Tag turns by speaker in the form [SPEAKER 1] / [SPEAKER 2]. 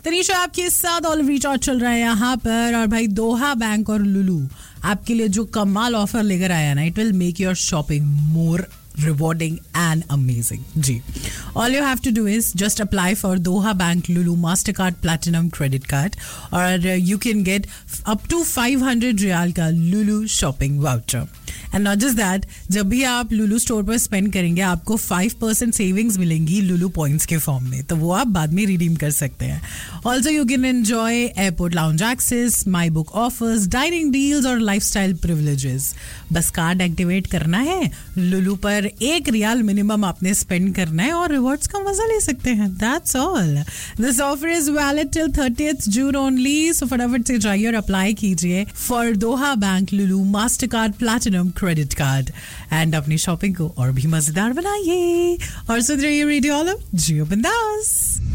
[SPEAKER 1] तनीषा आपके साथ olive recharge चल रहा है यहाँ पर, और भाई दोहा बैंक और लुलू आपके लिए जो कमाल ऑफर लेकर आया ना, it will make your shopping more rewarding and amazing. Ji. All you have to do is just apply for Doha Bank Lulu Mastercard Platinum Credit Card, or you can get up to 500 Riyal का Lulu shopping voucher. And not just that, जब भी आप Lulu store पर spend करेंगे आपको 5% savings मिलेंगी Lulu points के form में, तो वो आप बाद में रिडीम कर सकते हैं. Also you can enjoy airport lounge access, my book offers, dining deals और लाइफस्टाइल प्रिविलेजेस. बस कार्ड एक्टिवेट करना है, लुलू पर 1 रियाल मिनिमम आपने स्पेंड करना है और रिवॉर्ड्स का मजा ले सकते हैं. That's all. This offer is valid till 30th June only, सो फटाफट से जाइए और अप्लाई कीजिए for Doha bank Lulu master card platinum credit card and अपनी शॉपिंग को और भी मजेदार बनाइए. और सुन रही है रेडियो ऑलिव, जियो बिंदास.